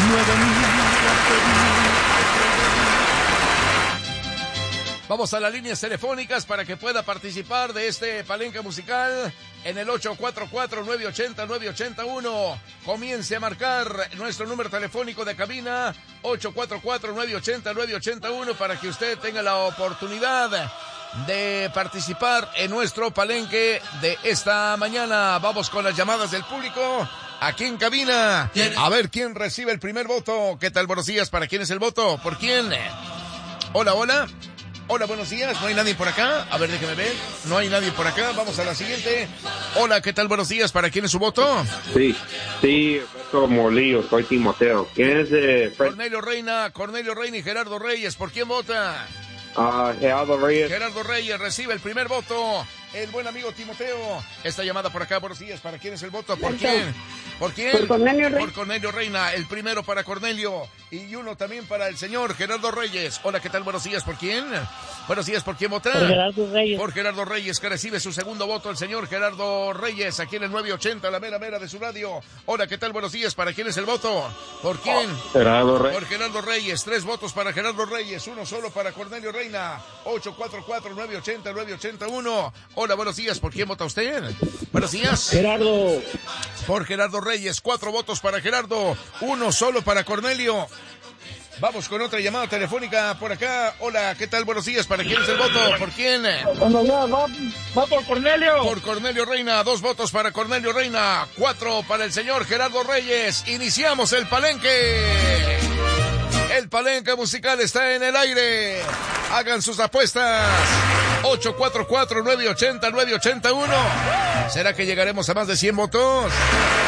Vamos a las líneas telefónicas para que pueda participar de este palenque musical en el 844-980-981. Comience a marcar nuestro número telefónico de cabina 844-980-981 para que usted tenga la oportunidad de participar en nuestro palenque de esta mañana. Vamos con las llamadas del público aquí en cabina. A ver quién recibe el primer voto. ¿Qué tal? Buenos días. ¿Para quién es el voto? ¿Por quién? Hola, hola. Hola, buenos días. ¿No hay nadie por acá? A ver, déjeme ver. No hay nadie por acá. Vamos a la siguiente. Hola, ¿qué tal? Buenos días. ¿Para quién es su voto? Sí, Alberto Molillo, soy Timoteo. ¿Quién es Cornelio Reina y Gerardo Reyes. ¿Por quién vota? Gerardo Reyes. Gerardo Reyes recibe el primer voto. El buen amigo Timoteo. Esta llamada por acá, buenos días. ¿Para quién es el voto? ¿Por quién? ¿Por quién? Por Cornelio Reina. Por Cornelio Reina. El primero para Cornelio. Y uno también para el señor Gerardo Reyes. Hola, ¿qué tal? Buenos días. ¿Por quién? Buenos días. ¿Por quién vota? Por Gerardo Reyes. Por Gerardo Reyes, que recibe su segundo voto. El señor Gerardo Reyes, aquí en el 980, la mera de su radio. Hola, ¿qué tal? Buenos días. ¿Para quién es el voto? ¿Por quién? Gerardo Reyes. Por Gerardo Reyes. 3 votos para Gerardo Reyes. Uno solo para Cornelio Reina. 844-980-981. Hola, buenos días. ¿Por quién vota usted? Buenos días. Gerardo. Por Gerardo Reyes. 4 votos para Gerardo. Uno solo para Cornelio. Vamos con otra llamada telefónica por acá. Hola, ¿qué tal? Buenos días. ¿Para quién es el voto? ¿Por quién? Va por Cornelio. Por Cornelio Reina. 2 votos para Cornelio Reina. 4 para el señor Gerardo Reyes. Iniciamos el palenque. El palenque musical está en el aire. Hagan sus apuestas. 844-980-981. ¿Será que llegaremos a más de 100 votos?